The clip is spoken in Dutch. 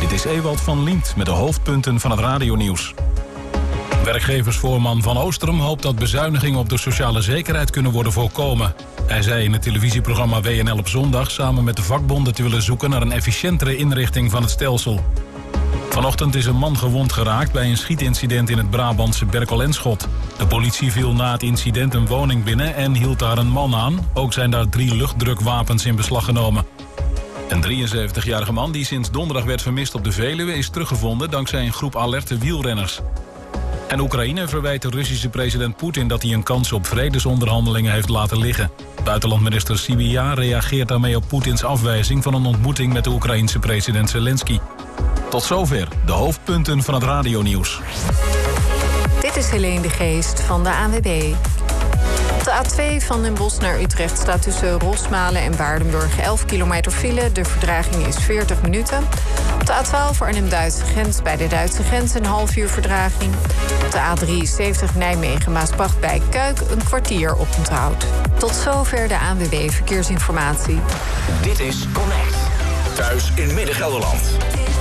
Dit is Ewald van Liemt met de hoofdpunten van het radionieuws. Werkgeversvoorman Van Oostrum hoopt dat bezuinigingen op de sociale zekerheid kunnen worden voorkomen. Hij zei in het televisieprogramma WNL op zondag samen met de vakbonden te willen zoeken naar een efficiëntere inrichting van het stelsel. Vanochtend is een man gewond geraakt bij een schietincident in het Brabantse Berkel-en-Schot. De politie viel na het incident een woning binnen en hield daar een man aan. Ook zijn daar 3 luchtdrukwapens in beslag genomen. Een 73-jarige man die sinds donderdag werd vermist op de Veluwe is teruggevonden dankzij een groep alerte wielrenners. En Oekraïne verwijt de Russische president Poetin dat hij een kans op vredesonderhandelingen heeft laten liggen. Buitenlandminister Sybiha reageert daarmee op Poetins afwijzing van een ontmoeting met de Oekraïense president Zelensky. Tot zover de hoofdpunten van het radionieuws. Dit is Helene de Geest van de ANWB. Op de A2 van Den Bosch naar Utrecht staat tussen Rosmalen en Waardenburg 11 kilometer file. De vertraging is 40 minuten. Op de A12 Arnhem-Duitse grens bij de Duitse grens een half uur vertraging. Op de A73 Nijmegen-Maasbracht bij Kuik een kwartier op onthoud. Tot zover de ANWB Verkeersinformatie. Dit is Connect. Thuis in Midden-Gelderland.